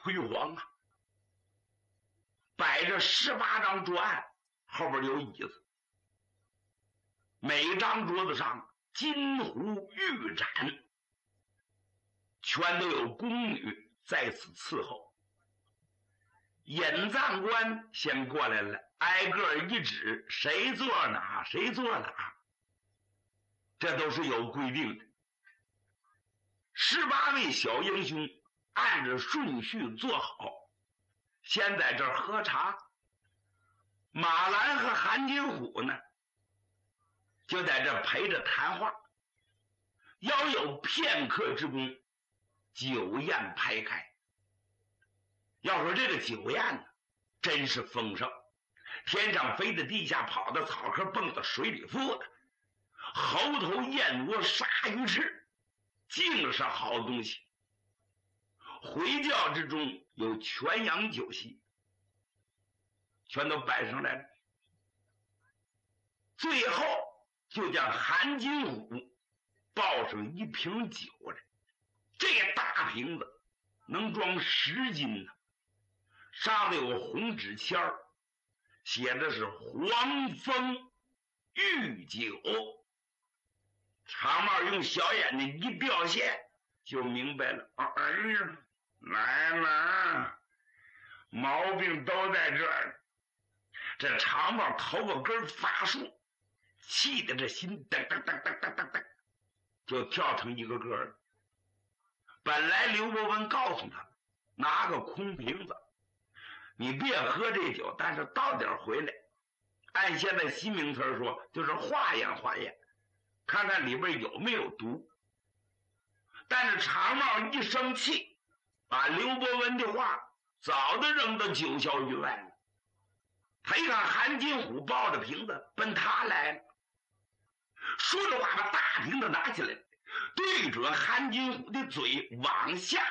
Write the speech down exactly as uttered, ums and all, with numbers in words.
辉煌啊！摆着十八张桌案，后边有椅子，每张桌子上金壶玉盏，全都有宫女在此伺候。引葬官先过来了，挨个一指，谁坐哪谁坐哪，这都是有规定的。十八位小英雄按着顺序坐好，先在这儿喝茶。马兰和韩金虎呢，就在这陪着谈话。要有片刻之功，酒宴排开。要说这个酒宴呢，真是丰盛，天上飞的，地下跑的，草壳蹦的，水里浮的，猴头燕窝鲨鱼翅，尽是好东西。回教之中有全洋酒席，全都摆上来了。最后就将韩金虎抱上一瓶酒来，这大瓶子能装十斤呢，上面有红纸签儿，写的是黄蜂玉酒。长帽用小眼睛一表现，就明白了。哎呀，来了，毛病都在这儿。这长帽头发根发竖，气得这心噔噔噔噔噔噔噔，就跳成一个个了。本来刘伯温告诉他，拿个空瓶子，你别喝这酒，但是到点回来，按现在新名词说，就是化验化验，看看里边有没有毒。但是长帽一生气，把刘伯温的话早就扔到九霄云外了。他一看韩金虎抱着瓶子奔他来了，说着话把大瓶子拿起来，对准韩金虎的嘴往下